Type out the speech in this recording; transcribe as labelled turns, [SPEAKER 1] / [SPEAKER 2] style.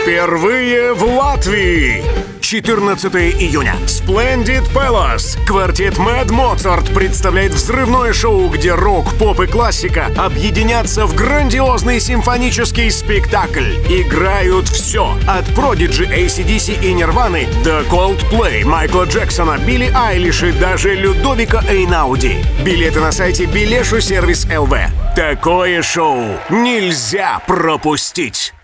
[SPEAKER 1] Впервые в Латвии. 14 июня. Splendid Palace. Квартет Mad Mozart представляет взрывное шоу, где рок, поп и классика объединятся в грандиозный симфонический спектакль. Играют все. От Prodigy, AC/DC и Нирваны до Coldplay, Майкла Джексона, Билли Айлиш и даже Людовика Эйнауди. Билеты на сайте Билешу сервис ЛВ. Такое шоу нельзя пропустить.